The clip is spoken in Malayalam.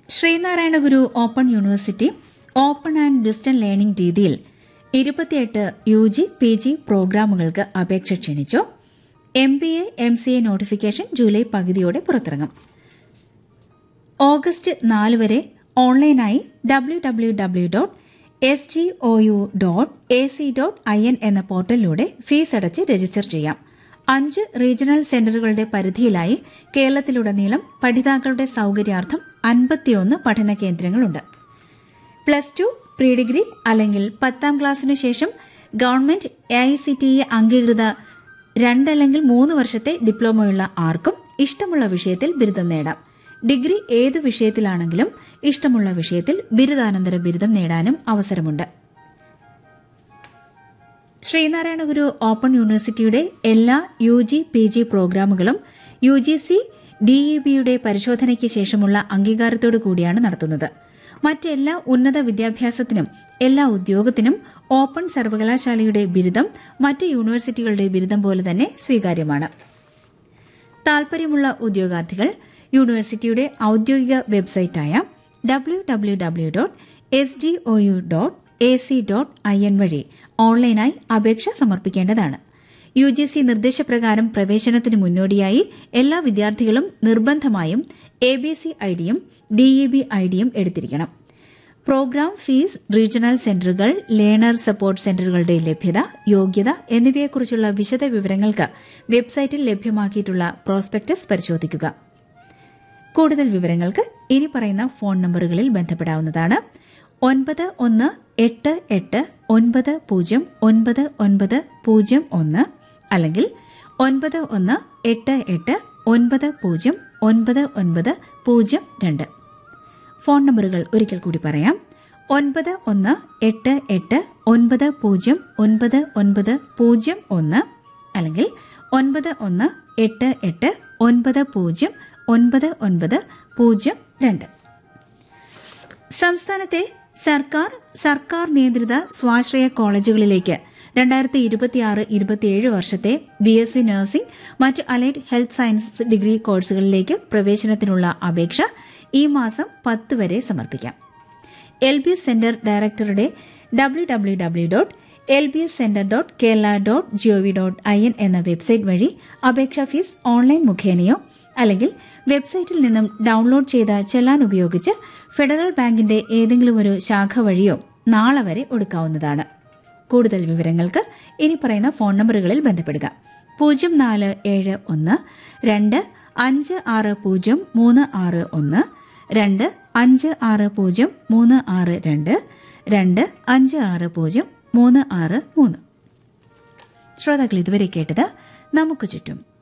Sreenarayana Guru open university open and distant learning രീതിയിൽ 28 UG PG പ്രോഗ്രാമുകൾക്ക് അപേക്ഷ ക്ഷണിച്ചു. MBA MCA നോട്ടിഫിക്കേഷൻ ജൂലൈ പകുതിയോടെ പുറത്തിറങ്ങും. ഓഗസ്റ്റ് 4 വരെ ഓൺലൈനായി www.sgou.ac.in എന്ന പോർട്ടലിലൂടെ ഫീസ് അടച്ച് രജിസ്റ്റർ ചെയ്യാം. 5 റീജിയണൽ സെന്ററുകളുടെ പരിധിയിലായി കേരളത്തിലുടനീളം പഠിതാക്കളുടെ സൌകര്യാർത്ഥം 51 പഠന കേന്ദ്രങ്ങളുണ്ട്. +2, പ്രീ ഡിഗ്രി അല്ലെങ്കിൽ 10ാം ക്ലാസ്സിനു ശേഷം ഗവൺമെന്റ് AICTE അംഗീകൃത 2 അല്ലെങ്കിൽ 3 വർഷത്തെ ഡിപ്ലോമയുള്ള ആർക്കും ഇഷ്ടമുള്ള വിഷയത്തിൽ ബിരുദം നേടാം. ഡിഗ്രി ഏതു വിഷയത്തിലാണെങ്കിലും ഇഷ്ടമുള്ള വിഷയത്തിൽ ബിരുദാനന്തര ബിരുദം നേടാനും അവസരമുണ്ട്. ശ്രീനാരായണ ഗുരു ഓപ്പൺ യൂണിവേഴ്സിറ്റിയുടെ എല്ലാ UG PG പ്രോഗ്രാമുകളും UGC DEBയുടെ പരിശോധനയ്ക്ക് ശേഷമുള്ള അംഗീകാരത്തോടു കൂടിയാണ് നടത്തുന്നത്. മറ്റെല്ലാ ഉന്നത വിദ്യാഭ്യാസത്തിനും എല്ലാ ഉദ്യോഗത്തിനും ഓപ്പൺ സർവകലാശാലയുടെ ബിരുദം മറ്റ് യൂണിവേഴ്സിറ്റികളുടെ ബിരുദം പോലെ തന്നെ സ്വീകാര്യമാണ്. താൽപര്യമുള്ള ഉദ്യോഗാർത്ഥികൾ യൂണിവേഴ്സിറ്റിയുടെ ഔദ്യോഗിക വെബ്സൈറ്റായ www.sgou.ac.in വഴി ഓൺലൈനായി അപേക്ഷ സമർപ്പിക്കേണ്ടതാണ്. UGC നിർദ്ദേശപ്രകാരം പ്രവേശനത്തിന് മുന്നോടിയായി എല്ലാ വിദ്യാർത്ഥികളും നിർബന്ധമായും ABC ഐഡിയും DEB ഐഡിയും എടുത്തിരിക്കണം. പ്രോഗ്രാം ഫീസ്, റീജിയണൽ സെന്ററുകൾ, ലേണർ സപ്പോർട്ട് സെന്ററുകളുടെ ലഭ്യത, യോഗ്യത എന്നിവയെക്കുറിച്ചുള്ള വിശദ വിവരങ്ങൾക്ക് വെബ്സൈറ്റിൽ ലഭ്യമാക്കിയിട്ടുള്ള പ്രോസ്പെക്ടസ് പരിശോധിക്കുക. കൂടുതൽ വിവരങ്ങൾക്ക് ഇനി പറയുന്ന ഫോൺ നമ്പറുകളിൽ ബന്ധപ്പെടാവുന്നതാണ്. 9188909901 അല്ലെങ്കിൽ 9188909902. ഫോൺ നമ്പറുകൾ ഒരിക്കൽ കൂടി പറയാം. 9188909901 അല്ലെങ്കിൽ 9188909902. സംസ്ഥാനത്തെ സർക്കാർ നിയന്ത്രിത സ്വാശ്രയ കോളേജുകളിലേക്ക് 2026-27 വർഷത്തെ BSc നഴ്സിംഗ്, മറ്റ് അലൈഡ് ഹെൽത്ത് സയൻസസ് ഡിഗ്രി കോഴ്സുകളിലേക്ക് പ്രവേശനത്തിനുള്ള അപേക്ഷ ഈ മാസം 10 വരെ സമർപ്പിക്കാം. LBS സെന്റർ ഡയറക്ടറുടെ www.lbscenter.kerala.gov.in എന്ന വെബ്സൈറ്റ് വഴി അപേക്ഷാ ഫീസ് ഓൺലൈൻ മുഖേനയോ അല്ലെങ്കിൽ വെബ്സൈറ്റിൽ നിന്നും ഡൌൺലോഡ് ചെയ്ത ചെല്ലാൻ ഉപയോഗിച്ച് ഫെഡറൽ ബാങ്കിന്റെ ഏതെങ്കിലും ഒരു ശാഖ വഴിയോ നാളെ വരെ ഒടുക്കാവുന്നതാണ്. കൂടുതൽ വിവരങ്ങൾക്ക് ഇനി പറയുന്ന ഫോൺ നമ്പറുകളിൽ ബന്ധപ്പെടുക. 0471 2560 361, 2560 362, 2560 363. ശ്രോതാക്കൾ ഇതുവരെ കേട്ടത് നമുക്ക് ചുറ്റും.